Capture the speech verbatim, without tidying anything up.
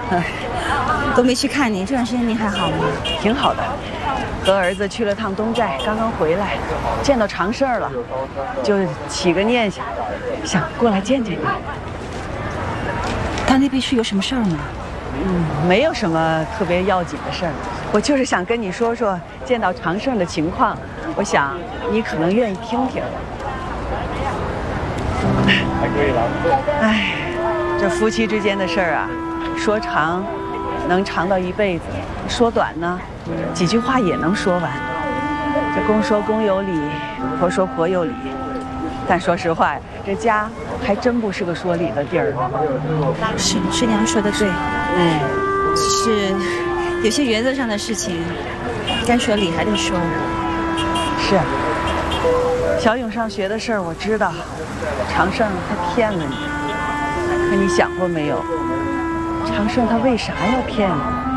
都没去看你，这段时间你还好吗？ 挺好的，和儿子去了趟东寨，刚刚回来，见到常胜了，就起个念想，想过来见见你。 他那边是有什么事儿吗？ 嗯，没有什么特别要紧的事儿，我就是想跟你说说见到常胜的情况，我想你可能愿意听听。哎，这夫妻之间的事儿啊，说长能长到一辈子，说短呢，几句话也能说完。这公说公有理，婆说婆有理，但说实话，这家还真不是个说理的地儿。 是师娘说的对， 嗯， 是有些原则上的事情，该说理还得说。 是。小勇上学的事儿我知道，常胜他骗了你，可你想过没有？常胜他为啥要骗你？